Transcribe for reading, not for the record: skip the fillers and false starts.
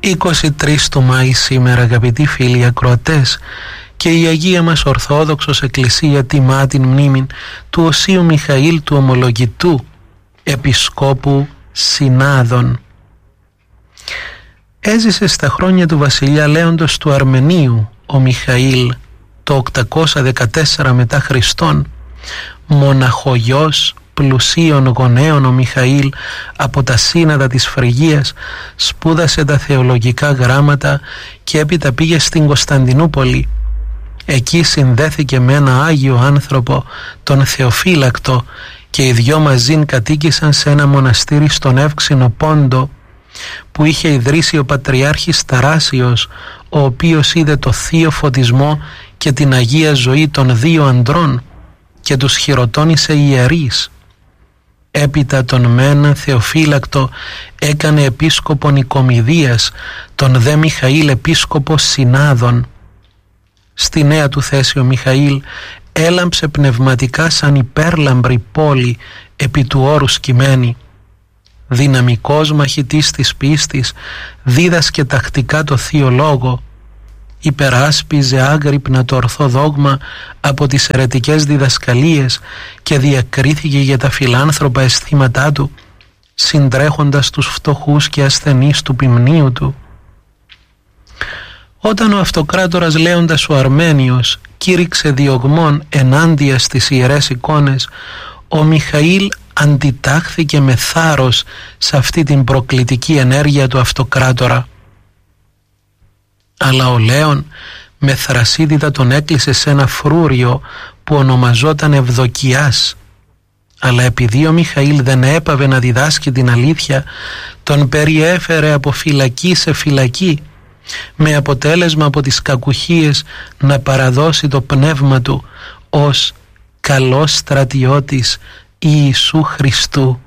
23 του Μάη σήμερα, αγαπητοί φίλοι ακροατές, και η Αγία μας Ορθόδοξος Εκκλησία τιμά την μνήμη του Οσίου Μιχαήλ του Ομολογητού, Επισκόπου Συνάδων. Έζησε στα χρόνια του βασιλιά Λέοντος του Αρμενίου ο Μιχαήλ το 814 μετά Χριστόν. Μοναχογιός πλουσίων γονέων ο Μιχαήλ από τα σύνατα της Φρυγίας σπούδασε τα θεολογικά γράμματα και έπειτα πήγε στην Κωνσταντινούπολη. Εκεί συνδέθηκε με ένα Άγιο άνθρωπο, τον Θεοφύλακτο, και οι δυο μαζί κατοίκησαν σε ένα μοναστήρι στον Εύξηνο Πόντο που είχε ιδρύσει ο Πατριάρχης Ταράσιος, ο οποίος είδε το θείο φωτισμό και την Αγία ζωή των δύο ανδρών και τους χειροτώνησε ιερείς. Έπειτα τον μεν Θεοφύλακτο έκανε επίσκοπο Νικομιδίας, τον δε Μιχαήλ επίσκοπο Συνάδων. Στη νέα του θέση ο Μιχαήλ έλαμψε πνευματικά σαν υπέρλαμπρη πόλη επί του όρους κειμένη. Δυναμικός μαχητής της πίστης, δίδασκε τακτικά το Θείο Λόγο, υπεράσπιζε άγρυπνα το ορθό δόγμα από τις αιρετικές διδασκαλίες και διακρίθηκε για τα φιλάνθρωπα αισθήματά του, συντρέχοντας τους φτωχούς και ασθενείς του ποιμνίου του. Όταν ο αυτοκράτορας Λέοντας ο Αρμένιος κήρυξε διωγμών ενάντια στις ιερές εικόνες, ο Μιχαήλ αντιτάχθηκε με θάρρος σε αυτή την προκλητική ενέργεια του αυτοκράτορα. Αλλά ο Λέων με θρασίτητα τον έκλεισε σε ένα φρούριο που ονομαζόταν Ευδοκιάς. Αλλά επειδή ο Μιχαήλ δεν έπαβε να διδάσκει την αλήθεια, τον περιέφερε από φυλακή σε φυλακή, με αποτέλεσμα από τις κακουχίες να παραδώσει το πνεύμα του ως καλός στρατιώτης Ιησού Χριστού.